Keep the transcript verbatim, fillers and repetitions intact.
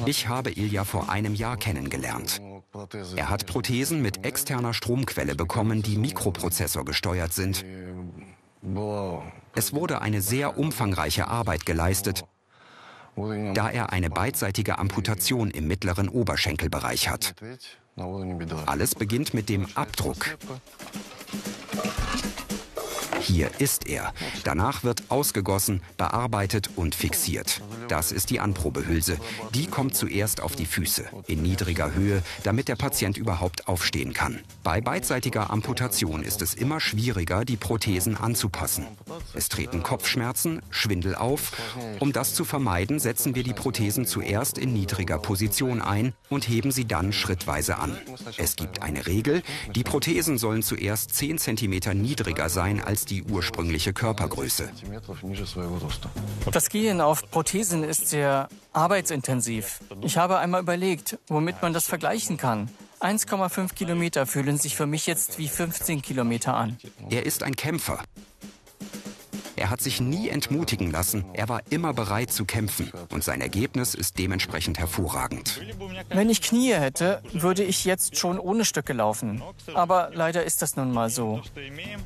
Ich habe Ilja vor einem Jahr kennengelernt. Er hat Prothesen mit externer Stromquelle bekommen, die mikroprozessorgesteuert sind. Es wurde eine sehr umfangreiche Arbeit geleistet, da er eine beidseitige Amputation im mittleren Oberschenkelbereich hat. Alles beginnt mit dem Abdruck. Hier ist er. Danach wird ausgegossen, bearbeitet und fixiert. Das ist die Anprobehülse. Die kommt zuerst auf die Füße, in niedriger Höhe, damit der Patient überhaupt aufstehen kann. Bei beidseitiger Amputation ist es immer schwieriger, die Prothesen anzupassen. Es treten Kopfschmerzen, Schwindel auf. Um das zu vermeiden, setzen wir die Prothesen zuerst in niedriger Position ein und heben sie dann schrittweise an. Es gibt eine Regel, die Prothesen sollen zuerst zehn Zentimeter niedriger sein als die ursprüngliche Körpergröße. Das Gehen auf Prothesen ist sehr arbeitsintensiv. Ich habe einmal überlegt, womit man das vergleichen kann. eins Komma fünf Kilometer fühlen sich für mich jetzt wie fünfzehn Kilometer an. Er ist ein Kämpfer. Er hat sich nie entmutigen lassen. Er war immer bereit zu kämpfen. Und sein Ergebnis ist dementsprechend hervorragend. Wenn ich Knie hätte, würde ich jetzt schon ohne Stöcke laufen. Aber leider ist das nun mal so.